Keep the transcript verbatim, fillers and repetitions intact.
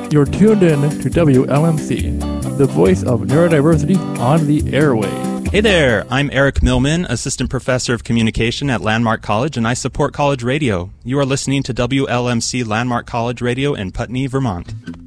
You're tuned in to W L M C, the voice of neurodiversity on the airwaves. Hey there, I'm Eric Millman, Assistant Professor of Communication at Landmark College, and I support college radio. You are listening to W L M C Landmark College Radio in Putney, Vermont.